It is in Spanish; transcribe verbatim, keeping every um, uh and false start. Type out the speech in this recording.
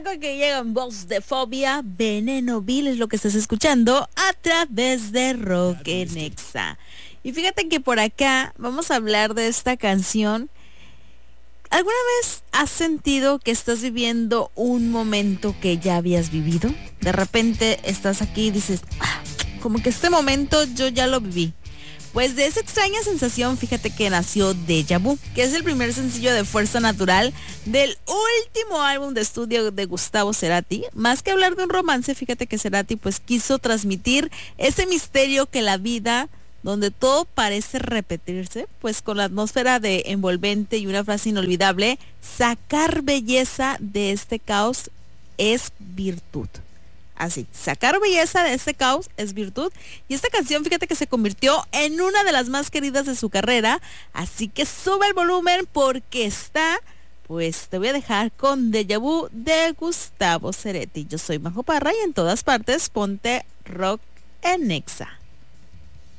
con que llega en voz de Fobia, Veneno Vil es lo que estás escuchando a través de Rock en Exa. Y fíjate que por acá vamos a hablar de esta canción. ¿Alguna vez has sentido que estás viviendo un momento que ya habías vivido? De repente estás aquí y dices, ah, como que este momento yo ya lo viví. Pues de esa extraña sensación, fíjate que nació Deja Vu, que es el primer sencillo de Fuerza Natural del último álbum de estudio de Gustavo Cerati. Más que hablar de un romance, fíjate que Cerati pues quiso transmitir ese misterio que la vida, donde todo parece repetirse, pues con la atmósfera de envolvente y una frase inolvidable, sacar belleza de este caos es virtud. Así, sacar belleza de este caos es virtud. Y esta canción, fíjate que se convirtió en una de las más queridas de su carrera. Así que sube el volumen porque está, pues te voy a dejar con Deja Vu de Gustavo Cerati. Yo soy Majo Parra y en todas partes ponte Rock en Exa.